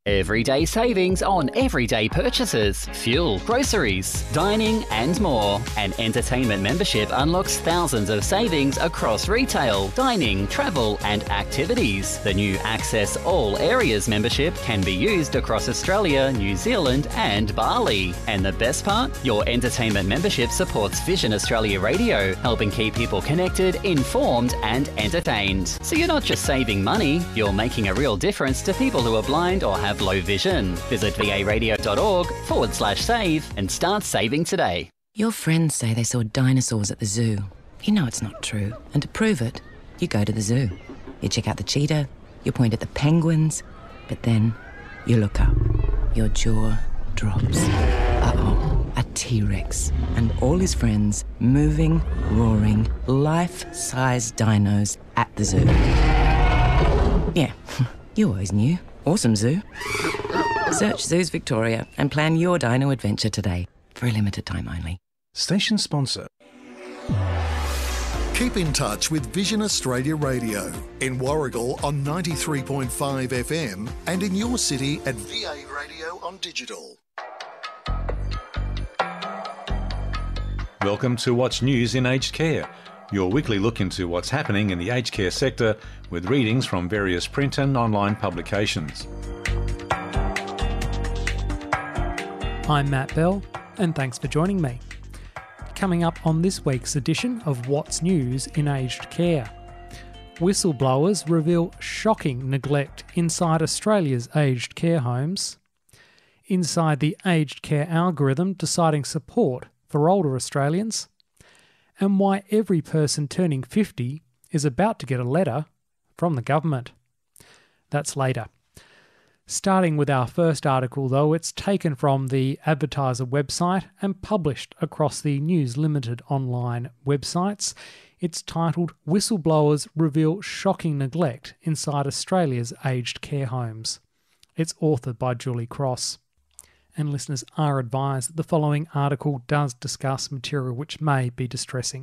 Everyday savings on everyday purchases, fuel, groceries, dining and more. An entertainment membership unlocks thousands of savings across retail, dining, travel and activities. The new Access All Areas membership can be used across Australia, New Zealand and Bali. And the best part? Your entertainment membership supports Vision Australia Radio, helping keep people connected, informed and entertained. So you're not just saving money, you're making a real difference to people who are blind or have low vision. Visit varadio.org/save and start saving today. Your friends say they saw dinosaurs at the zoo. You know it's not true. And to prove it, you go to the zoo. You check out the cheetah, you point at the penguins, but then you look up. Your jaw drops. Uh-oh, a T-Rex and all his friends moving, roaring, life-size dinos at the zoo. Yeah, you always knew. Awesome zoo. Search Zoos Victoria and plan your dino adventure today for a limited time only. Station sponsor. Keep in touch with Vision Australia Radio in Warragul on 93.5 FM and in your city at VA Radio on digital. Welcome to What's News in Aged Care, your weekly look into what's happening in the aged care sector with readings from various print and online publications. I'm Matt Bell, and thanks for joining me. Coming up on this week's edition of What's News in Aged Care. Whistleblowers reveal shocking neglect inside Australia's aged care homes. Inside the aged care algorithm deciding support for older Australians. And why every person turning 50 is about to get a letter from the government. That's later. Starting with our first article though, it's taken from the Advertiser website and published across the News Limited online websites. It's titled Whistleblowers Reveal Shocking Neglect Inside Australia's Aged Care Homes. It's authored by Julie Cross. And listeners are advised that the following article does discuss material which may be distressing.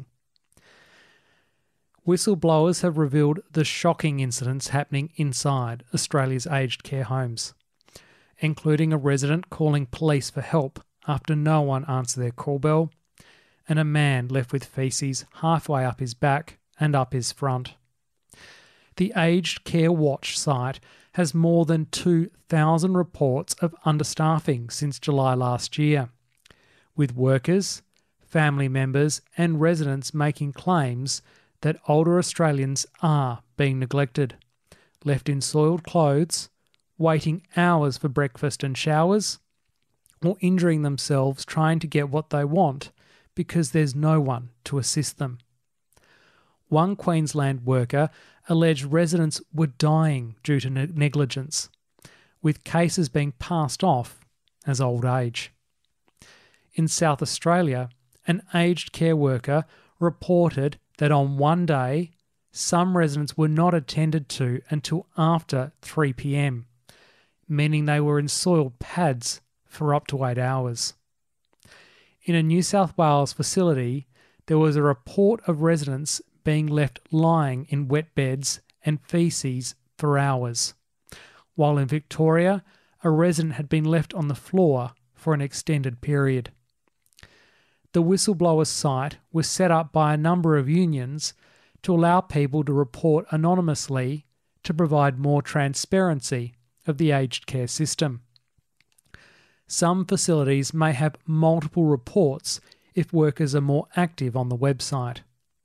Whistleblowers have revealed the shocking incidents happening inside Australia's aged care homes, including a resident calling police for help after no one answered their call bell, and a man left with faeces halfway up his back and up his front. The Aged Care Watch site has more than 2,000 reports of understaffing since July last year, with workers, family members and residents making claims that older Australians are being neglected, left in soiled clothes, waiting hours for breakfast and showers, or injuring themselves trying to get what they want because there's no one to assist them. One Queensland worker alleged residents were dying due to negligence, with cases being passed off as old age. In South Australia, an aged care worker reported that on one day, some residents were not attended to until after 3 p.m, meaning they were in soiled pads for up to 8 hours. In a New South Wales facility, there was a report of residents being left lying in wet beds and faeces for hours, while in Victoria, a resident had been left on the floor for an extended period. The whistleblower site was set up by a number of unions to allow people to report anonymously to provide more transparency of the aged care system. Some facilities may have multiple reports if workers are more active on the website.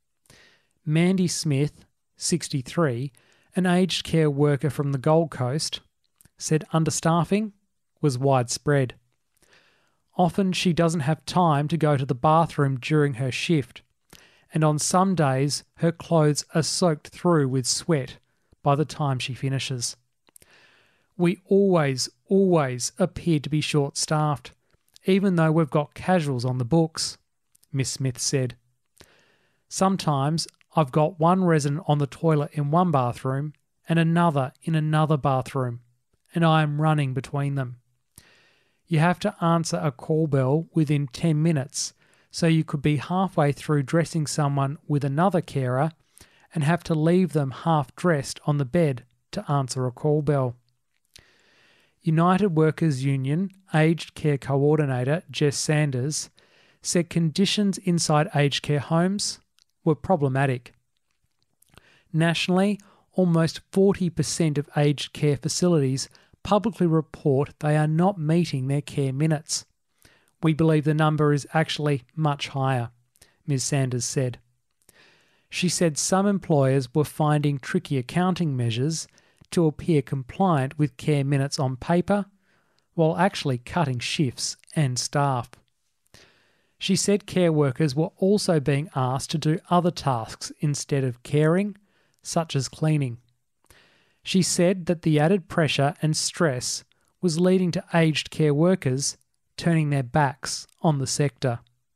Mandy Smith, 63, an aged care worker from the Gold Coast, said understaffing was widespread. Often she doesn't have time to go to the bathroom during her shift, and on some days her clothes are soaked through with sweat by the time she finishes. We always appear to be short-staffed, even though we've got casuals on the books, Miss Smith said. Sometimes I've got one resident on the toilet in one bathroom and another in another bathroom, and I am running between them. You have to answer a call bell within 10 minutes, so you could be halfway through dressing someone with another carer and have to leave them half dressed on the bed to answer a call bell. United Workers Union Aged Care Coordinator Jess Sanders said conditions inside aged care homes were problematic. Nationally, almost 40% of aged care facilities publicly report they are not meeting their care minutes. We believe the number is actually much higher, Ms. Sanders said. She said some employers were finding tricky accounting measures to appear compliant with care minutes on paper, while actually cutting shifts and staff. She said care workers were also being asked to do other tasks instead of caring, such as cleaning. She said that the added pressure and stress was leading to aged care workers turning their backs on the sector.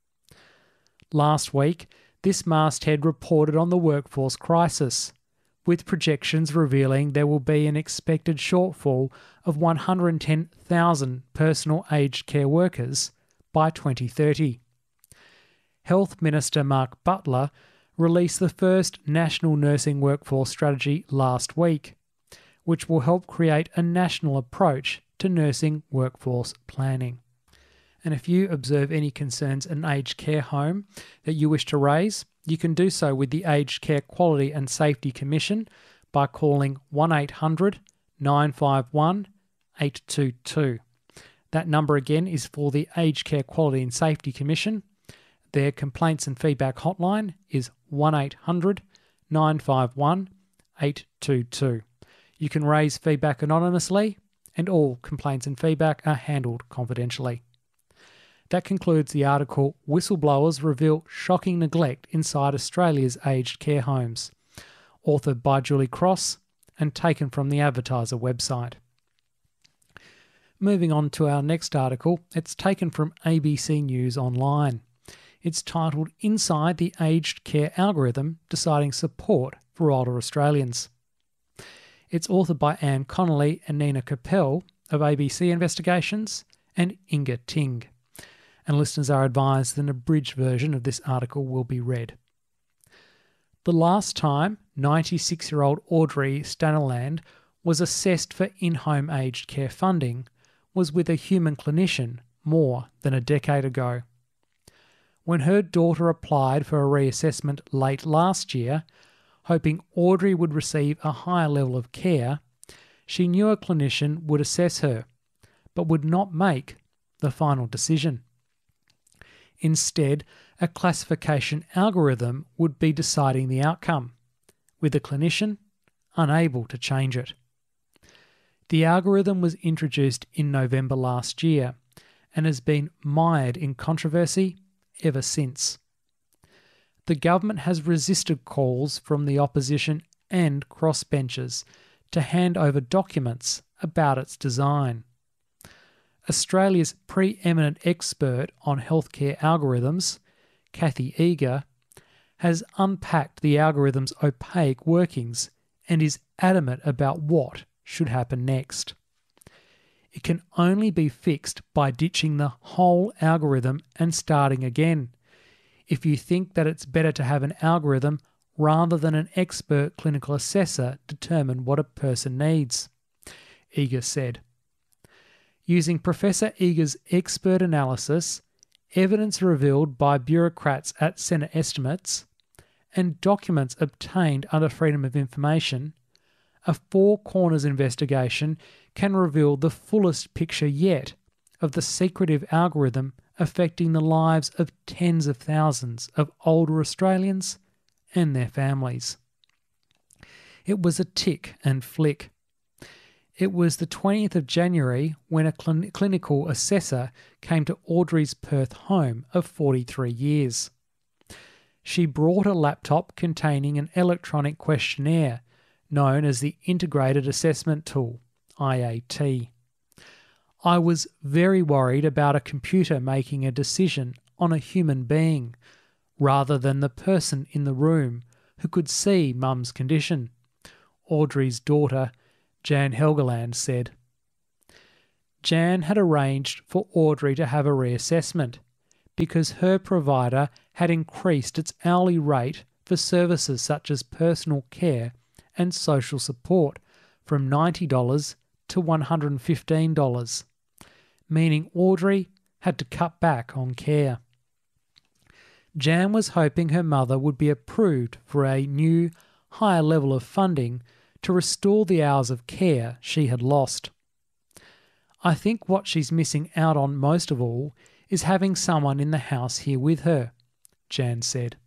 Last week, this masthead reported on the workforce crisis, with projections revealing there will be an expected shortfall of 110,000 personal aged care workers by 2030. Health Minister Mark Butler released the first National Nursing Workforce Strategy last week, which will help create a national approach to nursing workforce planning. And if you observe any concerns in an aged care home that you wish to raise, you can do so with the Aged Care Quality and Safety Commission by calling 1800 951 822. That number again is for the Aged Care Quality and Safety Commission. Their complaints and feedback hotline is 1800 951 822. You can raise feedback anonymously, and all complaints and feedback are handled confidentially. That concludes the article Whistleblowers Reveal Shocking Neglect Inside Australia's Aged Care Homes, authored by Julie Cross and taken from the Advertiser website. Moving on to our next article, it's taken from ABC News Online. It's titled Inside the Aged Care Algorithm Deciding Support for Older Australians. It's authored by Anne Connolly and Nina Capel of ABC Investigations and Inga Ting. And listeners are advised that an abridged version of this article will be read. The last time 96-year-old Audrey Staniland was assessed for in-home aged care funding was with a human clinician more than a decade ago. When her daughter applied for a reassessment late last year, hoping Audrey would receive a higher level of care, she knew a clinician would assess her, but would not make the final decision. Instead, a classification algorithm would be deciding the outcome, with the clinician unable to change it. The algorithm was introduced in November last year and has been mired in controversy ever since. The government has resisted calls from the opposition and crossbenchers to hand over documents about its design. Australia's preeminent expert on healthcare algorithms, Kathy Eager, has unpacked the algorithm's opaque workings and is adamant about what should happen next. It can only be fixed by ditching the whole algorithm and starting again. If you think that it's better to have an algorithm rather than an expert clinical assessor determine what a person needs, Eager said. Using Professor Eager's expert analysis, evidence revealed by bureaucrats at Senate Estimates, and documents obtained under Freedom of Information, a Four Corners investigation can reveal the fullest picture yet of the secretive algorithm affecting the lives of tens of thousands of older Australians and their families. It was a tick and flick. It was the 20th of January when a clinical assessor came to Audrey's Perth home of 43 years. She brought a laptop containing an electronic questionnaire known as the Integrated Assessment Tool, IAT. I was very worried about a computer making a decision on a human being rather than the person in the room who could see Mum's condition, Audrey's daughter, Jan Helgeland, said. Jan had arranged for Audrey to have a reassessment because her provider had increased its hourly rate for services such as personal care and social support from $90 to to $115, meaning Audrey had to cut back on care. Jan was hoping her mother would be approved for a new, higher level of funding to restore the hours of care she had lost. I think what she's missing out on most of all is having someone in the house here with her, Jan said.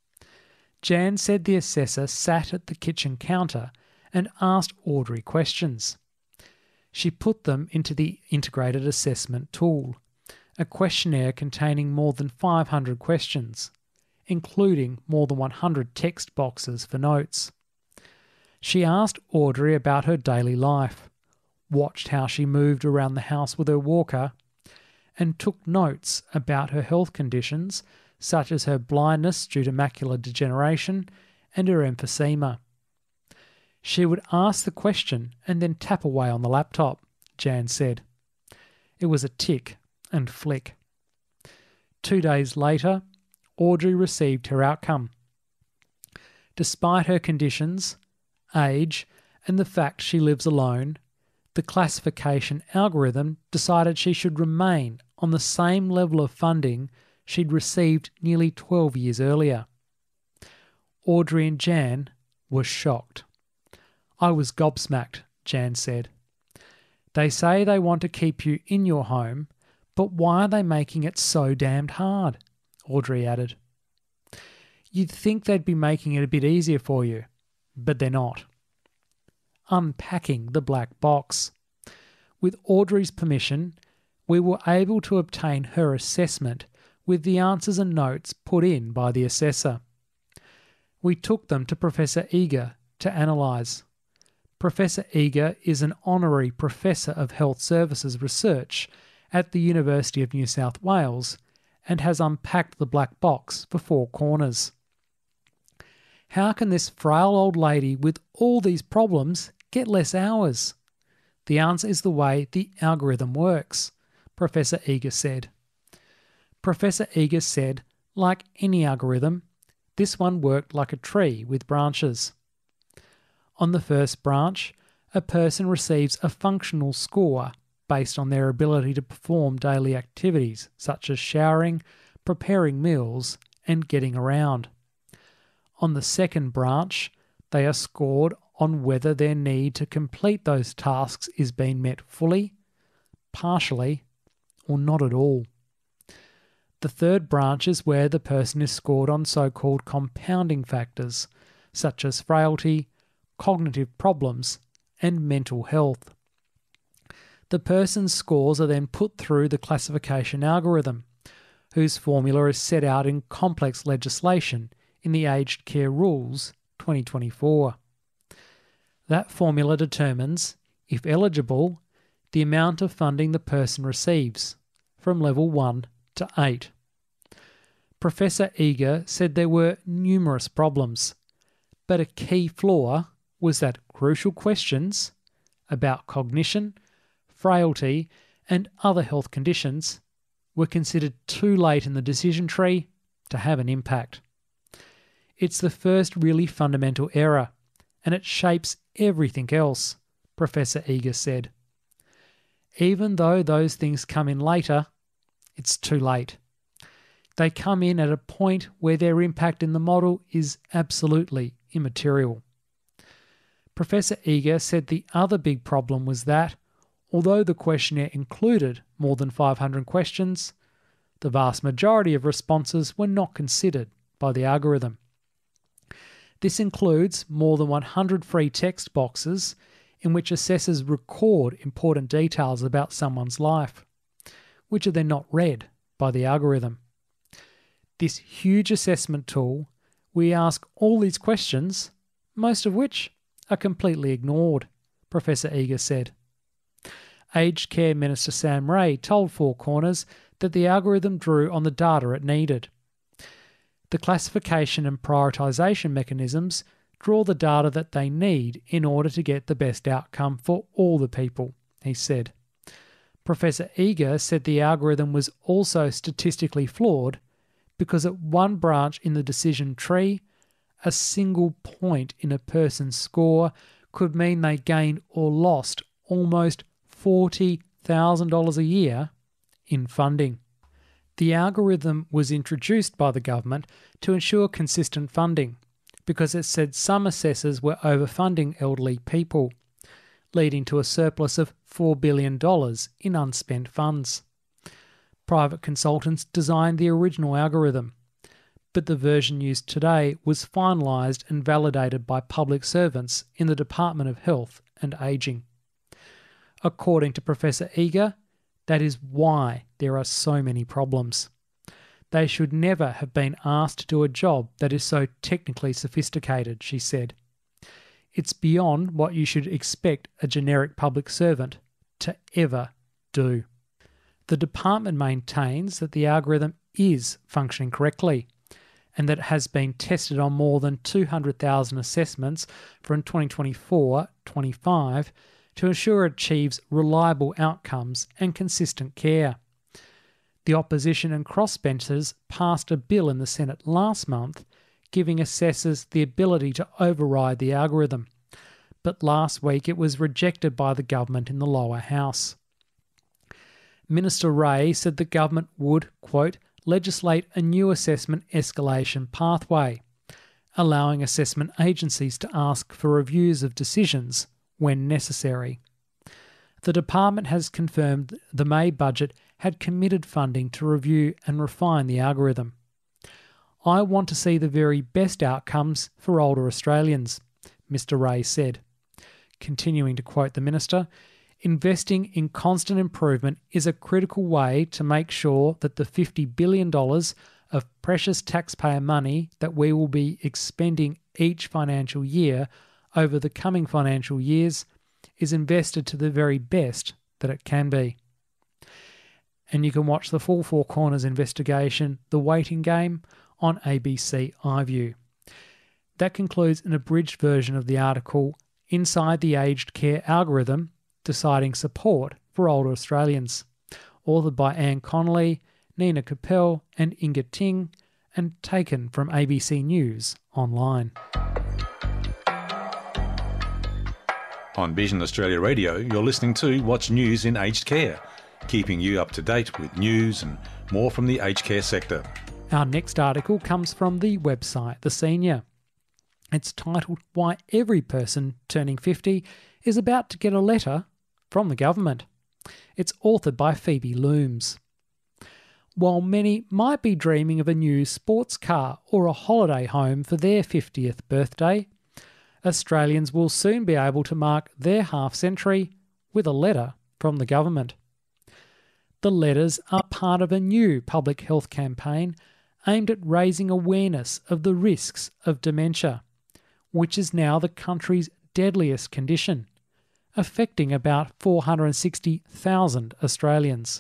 Jan said the assessor sat at the kitchen counter and asked Audrey questions. She put them into the integrated assessment tool, a questionnaire containing more than 500 questions, including more than 100 text boxes for notes. She asked Audrey about her daily life, watched how she moved around the house with her walker, and took notes about her health conditions such as her blindness due to macular degeneration and her emphysema. She would ask the question and then tap away on the laptop, Jan said. It was a tick and flick. 2 days later, Audrey received her outcome. Despite her conditions, age, and the fact she lives alone, the classification algorithm decided she should remain on the same level of funding she'd received nearly 12 years earlier. Audrey and Jan were shocked. I was gobsmacked, Jan said. They say they want to keep you in your home, but why are they making it so damned hard? Audrey added. You'd think they'd be making it a bit easier for you, but they're not. Unpacking the black box. With Audrey's permission, we were able to obtain her assessment with the answers and notes put in by the assessor. We took them to Professor Eager to analyse. Professor Eager is an honorary Professor of Health Services Research at the University of New South Wales and has unpacked the black box for 4 corners. How can this frail old lady with all these problems get less hours? The answer is the way the algorithm works, Professor Eager said. Professor Eager said, like any algorithm, this one worked like a tree with branches. On the first branch, a person receives a functional score based on their ability to perform daily activities such as showering, preparing meals, and getting around. On the second branch, they are scored on whether their need to complete those tasks is being met fully, partially, or not at all. The third branch is where the person is scored on so-called compounding factors, such as frailty, cognitive problems, and mental health. The person's scores are then put through the classification algorithm, whose formula is set out in complex legislation in the Aged Care Rules 2024. That formula determines, if eligible, the amount of funding the person receives, from level 1 to 8. Professor Eager said there were numerous problems, but a key flaw was that crucial questions about cognition, frailty, and other health conditions were considered too late in the decision tree to have an impact. It's the first really fundamental error, and it shapes everything else, Professor Eager said. Even though those things come in later, it's too late. They come in at a point where their impact in the model is absolutely immaterial. Professor Eager said the other big problem was that, although the questionnaire included more than 500 questions, the vast majority of responses were not considered by the algorithm. This includes more than 100 free text boxes in which assessors record important details about someone's life, which are then not read by the algorithm. This huge assessment tool, we ask all these questions, most of which are completely ignored, Professor Eager said. Aged Care Minister Sam Ray told Four Corners that the algorithm drew on the data it needed. The classification and prioritisation mechanisms draw the data that they need in order to get the best outcome for all the people, he said. Professor Eager said the algorithm was also statistically flawed because at one branch in the decision tree, a single point in a person's score could mean they gained or lost almost $40,000 a year in funding. The algorithm was introduced by the government to ensure consistent funding because it said some assessors were overfunding elderly people, leading to a surplus of $4 billion in unspent funds. Private consultants designed the original algorithm, but the version used today was finalised and validated by public servants in the Department of Health and Ageing. According to Professor Eager, that is why there are so many problems. They should never have been asked to do a job that is so technically sophisticated, she said. It's beyond what you should expect a generic public servant to ever do. The department maintains that the algorithm is functioning correctly and that it has been tested on more than 200,000 assessments from 2024-25 to ensure it achieves reliable outcomes and consistent care. The opposition and crossbenchers passed a bill in the Senate last month giving assessors the ability to override the algorithm, but last week it was rejected by the government in the lower house. Minister Ray said the government would, quote, legislate a new assessment escalation pathway, allowing assessment agencies to ask for reviews of decisions when necessary. The department has confirmed the May budget had committed funding to review and refine the algorithm. I want to see the very best outcomes for older Australians, Mr Ray said. Continuing to quote the minister, investing in constant improvement is a critical way to make sure that the $50 billion of precious taxpayer money that we will be expending each financial year over the coming financial years is invested to the very best that it can be. And you can watch the full Four Corners investigation, The Waiting Game, on ABC iView. That concludes an abridged version of the article Inside the Aged Care Algorithm, Deciding Support for Older Australians, authored by Anne Connolly, Nina Capel and Inga Ting, and taken from ABC News Online. On Vision Australia Radio, you're listening to What's News in Aged Care, keeping you up to date with news and more from the aged care sector. Our next article comes from the website The Senior. It's titled Why Every Person Turning 50 is About to Get a Letter from the Government. It's authored by Phoebe Looms. While many might be dreaming of a new sports car or a holiday home for their 50th birthday, Australians will soon be able to mark their half-century with a letter from the government. The letters are part of a new public health campaign aimed at raising awareness of the risks of dementia, which is now the country's deadliest condition, affecting about 460,000 Australians.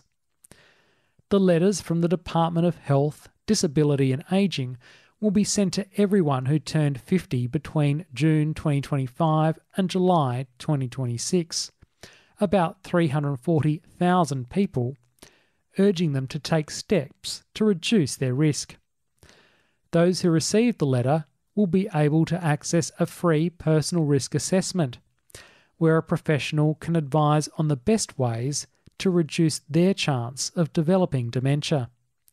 The letters from the Department of Health, Disability and Ageing will be sent to everyone who turned 50 between June 2025 and July 2026, about 340,000 people, urging them to take steps to reduce their risk. Those who receive the letter will be able to access a free personal risk assessment, where a professional can advise on the best ways to reduce their chance of developing dementia.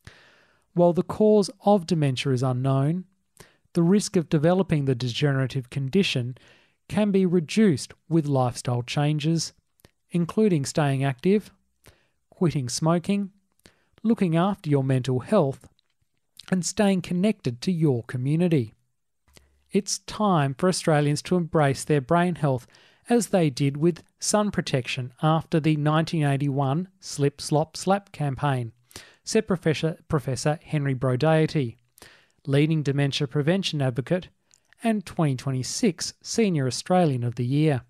While the cause of dementia is unknown, the risk of developing the degenerative condition can be reduced with lifestyle changes, including staying active, quitting smoking, looking after your mental health, and staying connected to your community. It's time for Australians to embrace their brain health as they did with sun protection after the 1981 Slip Slop Slap campaign, said Professor Henry Brodaty, leading dementia prevention advocate and 2026 Senior Australian of the Year.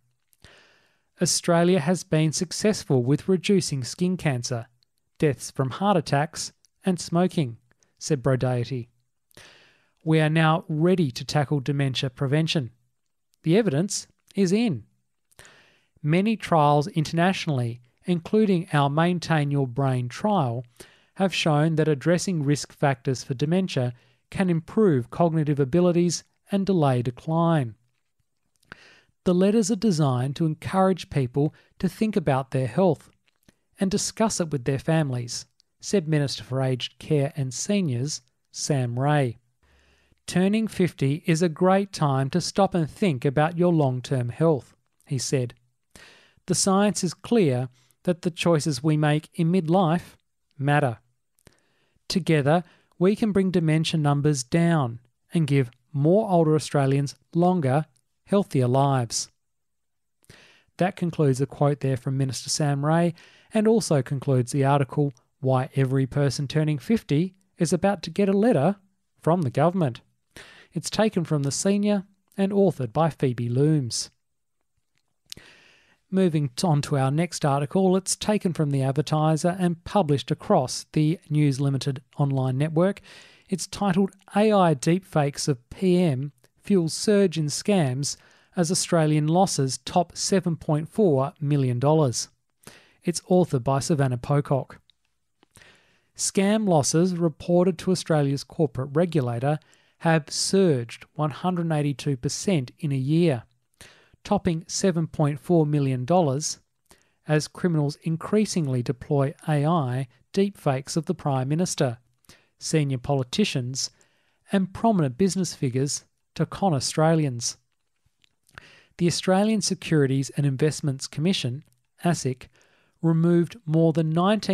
Australia has been successful with reducing skin cancer, deaths from heart attacks and smoking, said Brodaty. We are now ready to tackle dementia prevention. The evidence is in. Many trials internationally, including our Maintain Your Brain trial, have shown that addressing risk factors for dementia can improve cognitive abilities and delay decline. The letters are designed to encourage people to think about their health and discuss it with their families, said Minister for Aged Care and Seniors, Sam Ray. Turning 50 is a great time to stop and think about your long-term health, he said. The science is clear that the choices we make in midlife matter. Together, we can bring dementia numbers down and give more older Australians longer, healthier lives. That concludes a quote there from Minister Sam Ray, and also concludes the article Why Every Person Turning 50 is About to Get a Letter from the Government. It's taken from The Senior and authored by Phoebe Looms. Moving on to our next article, it's taken from The Advertiser and published across the News Limited online network. It's titled AI Deepfakes of PM Fuels Surge in Scams as Australian Losses Top $7.4 million. It's authored by Savannah Pocock. Scam losses reported to Australia's corporate regulator have surged 182% in a year, topping $7.4 million as criminals increasingly deploy AI deepfakes of the Prime Minister, senior politicians and prominent business figures to con Australians. The Australian Securities and Investments Commission, ASIC, removed more than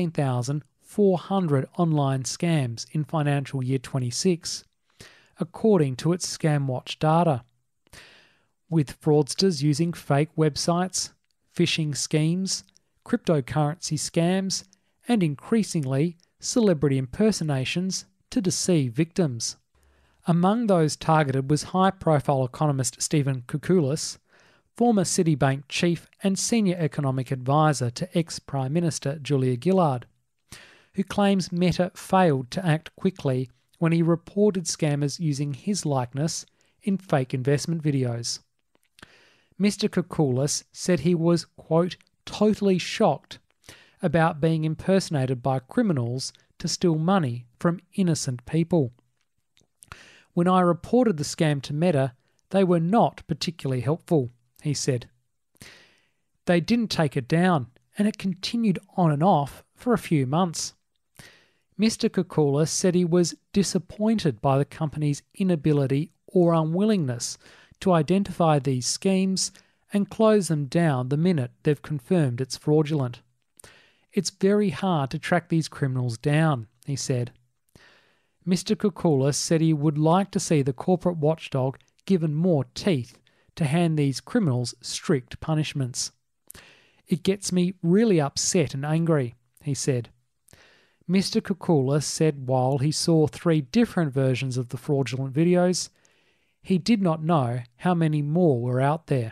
19,400 online scams in financial year 26, according to its ScamWatch data, with fraudsters using fake websites, phishing schemes, cryptocurrency scams, and increasingly celebrity impersonations to deceive victims. Among those targeted was high-profile economist Stephen Koukoulas, former Citibank chief and senior economic advisor to ex-Prime Minister Julia Gillard, who claims Meta failed to act quickly when he reported scammers using his likeness in fake investment videos. Mr. Koukoulas said he was, quote, totally shocked about being impersonated by criminals to steal money from innocent people. When I reported the scam to Meta, they were not particularly helpful, he said. They didn't take it down, and it continued on and off for a few months. Mr. Koukoulas said he was disappointed by the company's inability or unwillingness to identify these schemes and close them down the minute they've confirmed it's fraudulent. It's very hard to track these criminals down, he said. Mr. Koukoulas said he would like to see the corporate watchdog given more teeth to hand these criminals strict punishments. It gets me really upset and angry, he said. Mr. Koukoulas said while he saw 3 different versions of the fraudulent videos, he did not know how many more were out there.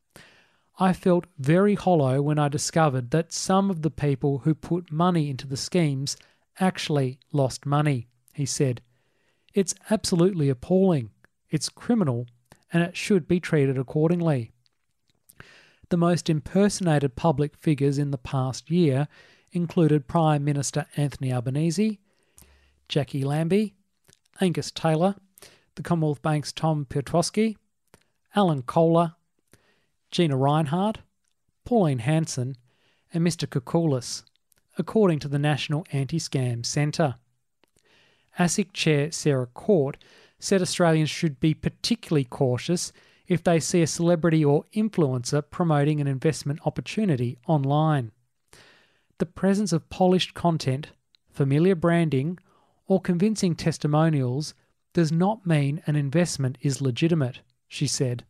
I felt very hollow when I discovered that some of the people who put money into the schemes actually lost money, he said. It's absolutely appalling. It's criminal, and it should be treated accordingly. The most impersonated public figures in the past year included Prime Minister Anthony Albanese, Jackie Lambie, Angus Taylor, the Commonwealth Bank's Tom Piotrowski, Alan Kohler, Gina Rinehart, Pauline Hanson, and Mr. Koukoulas, according to the National Anti-Scam Centre. ASIC Chair Sarah Court said Australians should be particularly cautious if they see a celebrity or influencer promoting an investment opportunity online. The presence of polished content, familiar branding, or convincing testimonials does not mean an investment is legitimate, she said.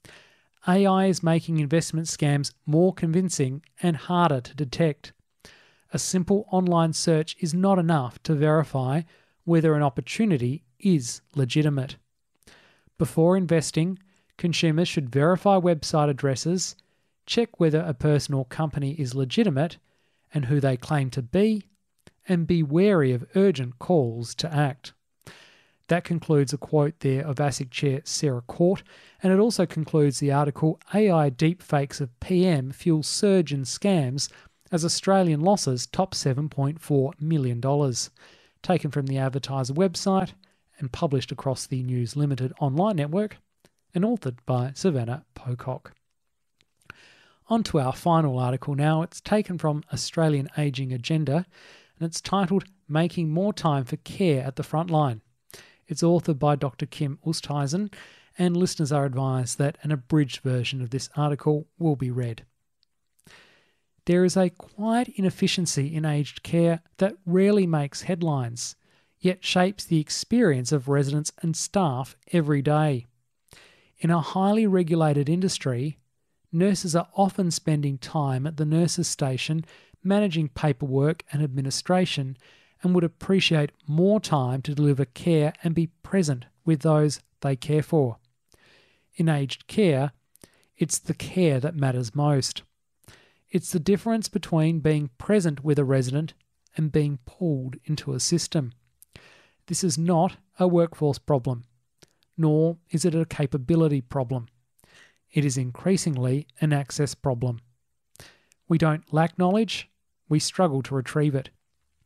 AI is making investment scams more convincing and harder to detect. A simple online search is not enough to verify whether an opportunity is legitimate. Before investing, consumers should verify website addresses, check whether a person or company is legitimate and who they claim to be, and be wary of urgent calls to act. That concludes a quote there of ASIC Chair Sarah Court, and it also concludes the article AI Deepfakes of PM Fuel Surge in Scams as Australian Losses Top $7.4 million, taken from the Advertiser website and published across the News Limited online network and authored by Savannah Pocock. On to our final article now. It's taken from Australian Ageing Agenda and it's titled Making More Time for Care at the Frontline. It's authored by Dr. Kim Oosthuizen, and listeners are advised that an abridged version of this article will be read. There is a quiet inefficiency in aged care that rarely makes headlines, yet shapes the experience of residents and staff every day. In a highly regulated industry, nurses are often spending time at the nurses' station managing paperwork and administration and would appreciate more time to deliver care and be present with those they care for. In aged care, it's the care that matters most. It's the difference between being present with a resident and being pulled into a system. This is not a workforce problem, nor is it a capability problem. It is increasingly an access problem. We don't lack knowledge, we struggle to retrieve it.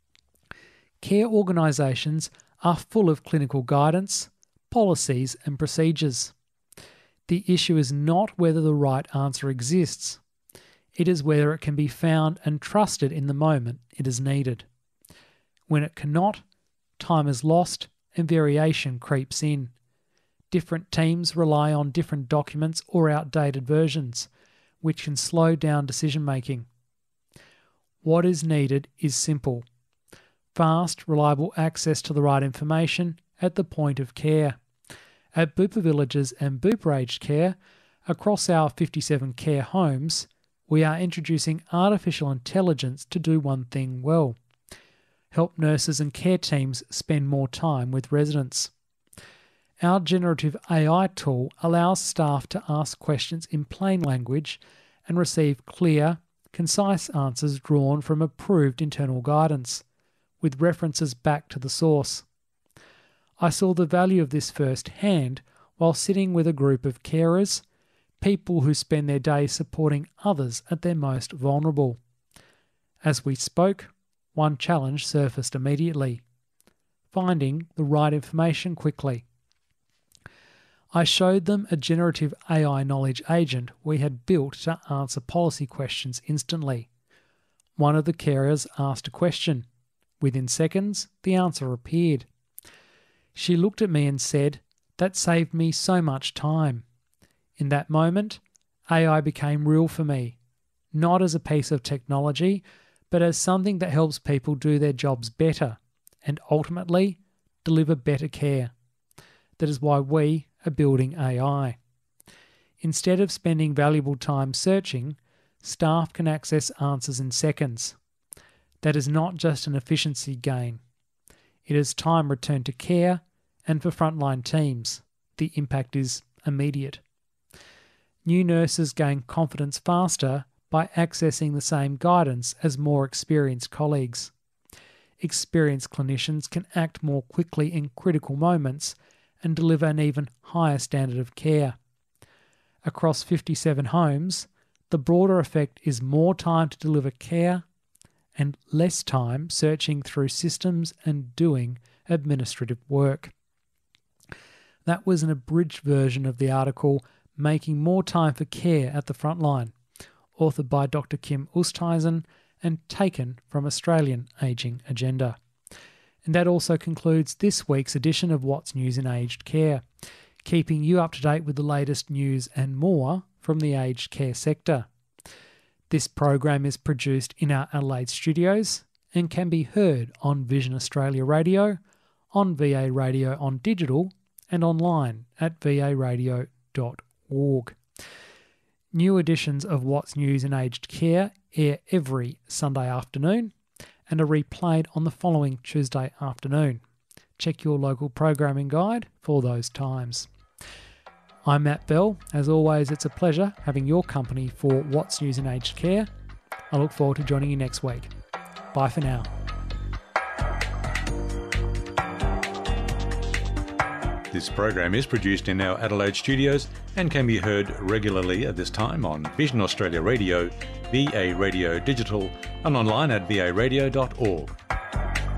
Care organisations are full of clinical guidance, policies and procedures. The issue is not whether the right answer exists. It is whether it can be found and trusted in the moment it is needed. When it cannot, time is lost and variation creeps in. Different teams rely on different documents or outdated versions, which can slow down decision making. What is needed is simple. Fast, reliable access to the right information at the point of care. At Bupa Villages and Bupa Aged Care, across our 57 care homes, we are introducing artificial intelligence to do one thing well: help nurses and care teams spend more time with residents. Our generative AI tool allows staff to ask questions in plain language and receive clear, concise answers drawn from approved internal guidance, with references back to the source. I saw the value of this firsthand while sitting with a group of carers, people who spend their day supporting others at their most vulnerable. As we spoke, one challenge surfaced immediately: finding the right information quickly. I showed them a generative AI knowledge agent we had built to answer policy questions instantly. One of the carers asked a question. Within seconds, the answer appeared. She looked at me and said, "That saved me so much time." In that moment, AI became real for me, not as a piece of technology, but as something that helps people do their jobs better and ultimately deliver better care. That is why we are building AI. Instead of spending valuable time searching, staff can access answers in seconds. That is not just an efficiency gain. It is time returned to care, and for frontline teams, the impact is immediate. New nurses gain confidence faster by accessing the same guidance as more experienced colleagues. Experienced clinicians can act more quickly in critical moments and deliver an even higher standard of care. Across 57 homes, the broader effect is more time to deliver care and less time searching through systems and doing administrative work. That was an abridged version of the article Making More Time for Care at the Frontline, authored by Dr. Kim Oosthuizen and taken from Australian Ageing Agenda. And that also concludes this week's edition of What's News in Aged Care, keeping you up to date with the latest news and more from the aged care sector. This program is produced in our Adelaide studios and can be heard on Vision Australia Radio, on VA Radio on digital, and online at varadio.org. New editions of What's News in Aged Care air every Sunday afternoon and are replayed on the following Tuesday afternoon. Check your local programming guide for those times. I'm Matt Bell. As always, it's a pleasure having your company for What's News in Aged Care. I look forward to joining you next week. Bye for now. This program is produced in our Adelaide studios and can be heard regularly at this time on Vision Australia Radio, VA Radio Digital, and online at varadio.org.